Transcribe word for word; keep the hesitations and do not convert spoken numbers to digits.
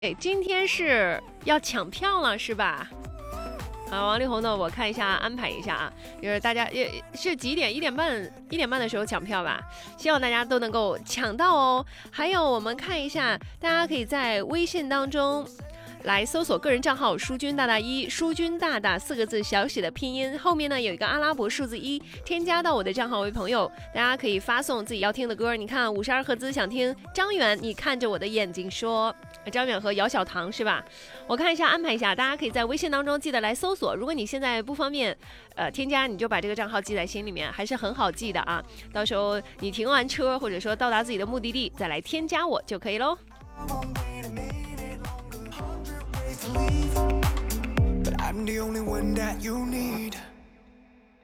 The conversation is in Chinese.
哎，今天是要抢票了是吧？啊，王力宏呢？我看一下，安排一下啊，就是大家也是几点？一点半，一点半的时候抢票吧，希望大家都能够抢到哦。还有，我们看一下，大家可以在微信当中来搜索个人账号舒君大大一，舒君大大四个字小写的拼音，后面呢有一个阿拉伯数字一，添加到我的账号为朋友。大家可以发送自己要听的歌，你看五十二赫兹想听张远，你看着我的眼睛说。张远和姚小棠是吧？我看一下，安排一下，大家可以在微信当中记得来搜索。如果你现在不方便，呃，添加，你就把这个账号记在心里面，还是很好记的啊。到时候你停完车或者说到达自己的目的地，再来添加我就可以喽。I'm the only one that you need.